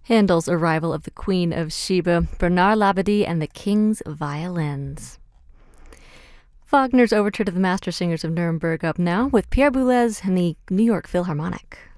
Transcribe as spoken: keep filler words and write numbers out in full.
Handel's Arrival of the Queen of Sheba, Bernard Labadie and the King's Violins. Wagner's Overture to the Master Singers of Nuremberg up now with Pierre Boulez and the New York Philharmonic.